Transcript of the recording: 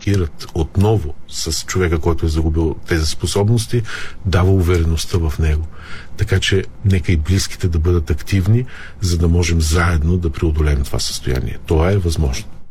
комуникират отново с човека, който е загубил тези способности, дава увереността в него. Така че нека и близките да бъдат активни, за да можем заедно да преодолеем това състояние. Това е възможно.